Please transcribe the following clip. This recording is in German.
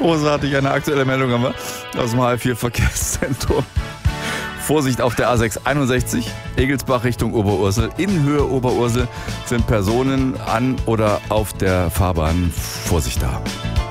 Großartig, eine aktuelle Meldung haben wir aus dem H4 Verkehrszentrum. Vorsicht auf der A661, Egelsbach Richtung Oberursel. In Höhe Oberursel sind Personen an oder auf der Fahrbahn. Vorsicht da.